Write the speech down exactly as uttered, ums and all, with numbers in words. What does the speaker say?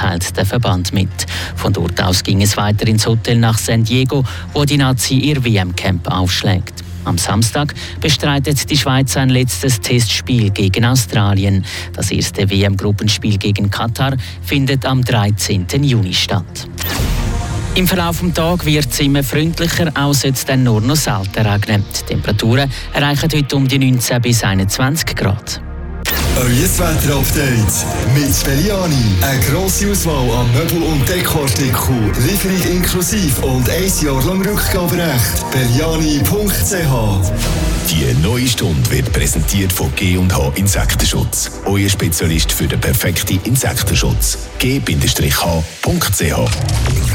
teilt der Verband mit. Von dort aus ging es weiter ins Hotel nach San Diego, wo die Nazi ihr W M-Camp aufschlägt. Am Samstag bestreitet die Schweiz ein letztes Testspiel gegen Australien. Das erste W M-Gruppenspiel gegen Katar findet am dreizehnten Juni statt. Im Verlauf des Tages wird es immer freundlicher, auch soll es dann nur noch selten regnen. Die Temperaturen erreichen heute um die neunzehn bis einundzwanzig Grad. Euer Wetter-Update mit Belliani. Eine grosse Auswahl an Möbel- und Dekoartikeln, Lieferung inklusive und ein Jahr lang Rückgaberecht. Belliani punkt c h. Die neue Stunde wird präsentiert von G und H Insektenschutz. Euer Spezialist für den perfekten Insektenschutz. G H punkt c h.